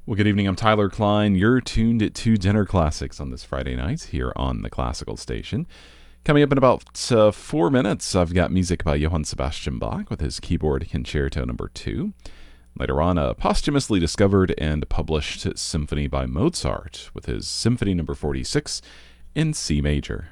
Well, good evening. I'm Tyler Klein. You're tuned to Dinner Classics on this Friday night here on the Classical Station. Coming up in about 4 minutes, I've got music by Johann Sebastian Bach with his keyboard Concerto No. 2. Later on, a posthumously discovered and published symphony by Mozart with his Symphony No. 46 in C major.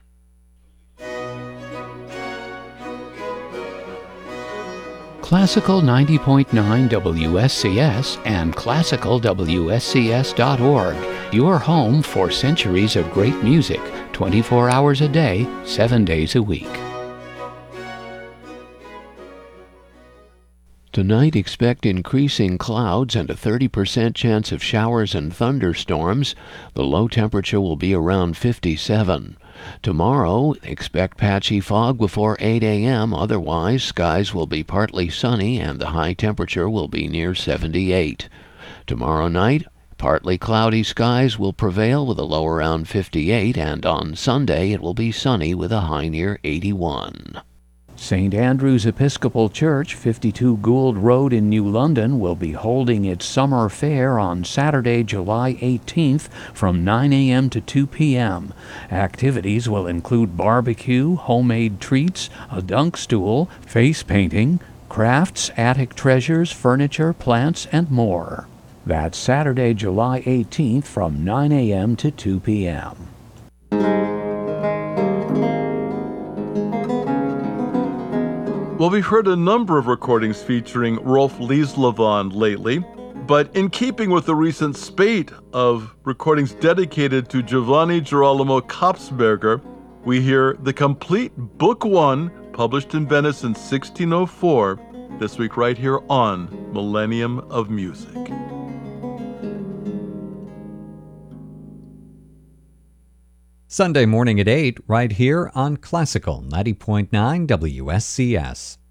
Classical 90.9 WSCS and classicalwscs.org. Your home for centuries of great music, 24 hours a day, 7 days a week. Tonight, expect increasing clouds and a 30% chance of showers and thunderstorms. The low temperature will be around 57. Tomorrow, expect patchy fog before 8 a.m. Otherwise, skies will be partly sunny and the high temperature will be near 78. Tomorrow night, partly cloudy skies will prevail with a low around 58, and on Sunday it will be sunny with a high near 81. St. Andrew's Episcopal Church, 52 Gould Road in New London, will be holding its summer fair on Saturday, July 18th from 9 a.m. to 2 p.m. Activities will include barbecue, homemade treats, a dunk stool, face painting, crafts, attic treasures, furniture, plants, and more. That's Saturday, July 18th from 9 a.m. to 2 p.m. Well, we've heard a number of recordings featuring Rolf Lieslevon lately, but in keeping with the recent spate of recordings dedicated to Giovanni Girolamo Kopsberger, we hear the complete Book 1, published in Venice in 1604, this week right here on Millennium of Music. Sunday morning at 8, right here on Classical 90.9 WSCS.